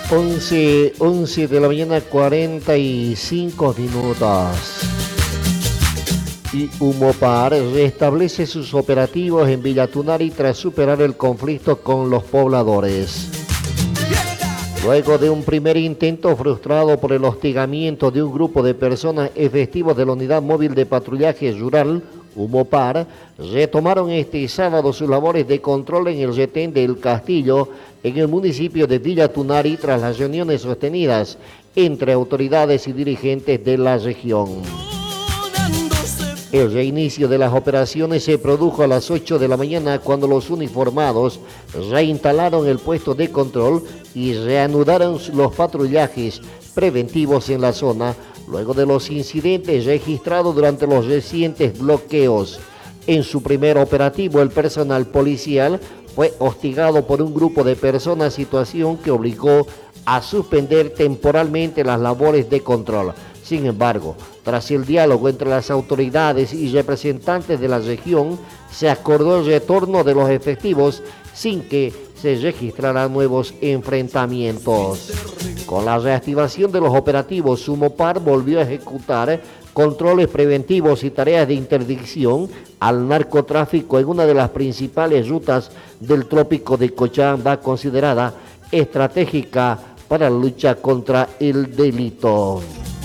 11 de la mañana, 45 minutos. Y Humopar restablece sus operativos en Villa Tunari tras superar el conflicto con los pobladores. Luego de un primer intento frustrado por el hostigamiento de un grupo de personas, efectivos de la Unidad Móvil de Patrullaje Rural, Humopar, retomaron este sábado sus labores de control en el retén del Castillo, en el municipio de Villa Tunari, tras las reuniones sostenidas entre autoridades y dirigentes de la región. El reinicio de las operaciones se produjo a las 8 de la mañana cuando los uniformados reinstalaron el puesto de control y reanudaron los patrullajes preventivos en la zona, luego de los incidentes registrados durante los recientes bloqueos. En su primer operativo, el personal policial fue hostigado por un grupo de personas, situación que obligó a suspender temporalmente las labores de control. Sin embargo, tras el diálogo entre las autoridades y representantes de la región, se acordó el retorno de los efectivos sin que se registraran nuevos enfrentamientos. Con la reactivación de los operativos, Humopar volvió a ejecutar controles preventivos y tareas de interdicción al narcotráfico en una de las principales rutas del trópico de Cochabamba, considerada estratégica para la lucha contra el delito.